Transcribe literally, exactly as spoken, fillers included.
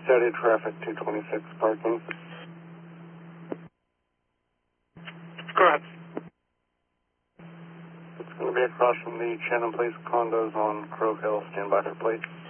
Steady traffic, two twenty-six parking. Go ahead. It's going to be across from the Shannon Place condos on Crow Hill. Stand by for plate.